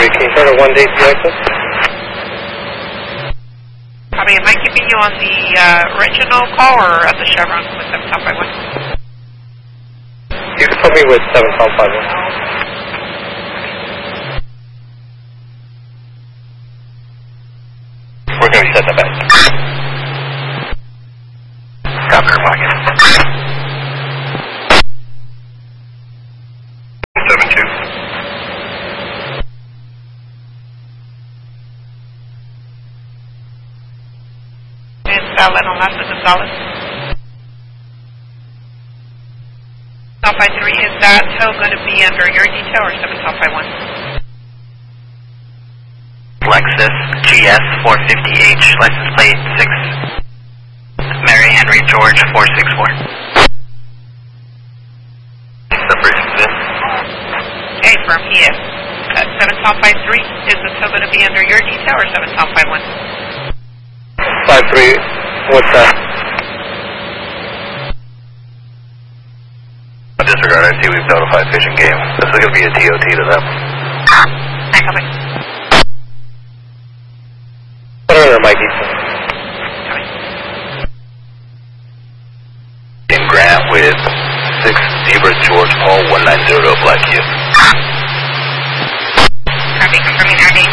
can you start a 1-day access? Copy, am I keeping you on the original call or at the Chevron with 7 Top 51? You can put me with 7 Top 51. We're going to reset the back. Copy, Rocket. 7-2. And Salad on last with Gonzalez. Top 53, is that tow going to be under your detail or 7 Top 51? Lexus GS 450H, license plate 6, Mary Henry George 464. Separation in. Okay, firm, he is. 7 Top 53, is the tow going to be under your detail or 7 Top 51? 53, what's that? Disregard, I see we've notified Fishing Game. This is going to be a TOT to them. I copy. Put it under Mikey. Copy. In Grant with 6 Zebra George Paul 190 Black Q. Copy, confirming our date.